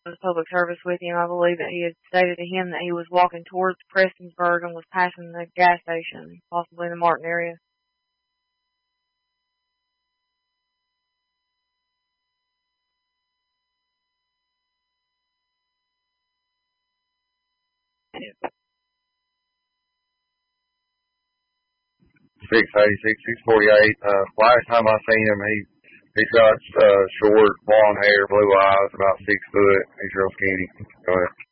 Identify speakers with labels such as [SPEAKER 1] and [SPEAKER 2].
[SPEAKER 1] public service with him. I believe that he had stated to him that he was walking towards Prestonsburg and was passing the gas station, possibly in the Martin area.
[SPEAKER 2] Yeah. 6'8", last time I seen him, he's got short blonde hair, blue eyes, about 6 foot. He's real skinny. Go ahead.